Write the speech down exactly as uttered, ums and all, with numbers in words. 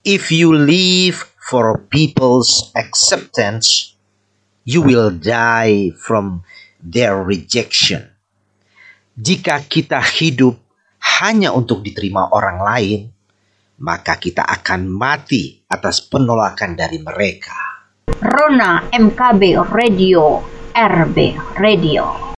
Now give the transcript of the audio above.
If you live for people's acceptance, you will die from their rejection. Jika kita hidup hanya untuk diterima orang lain, maka kita akan mati atas penolakan dari mereka. Rona M K B Radio, R B Radio.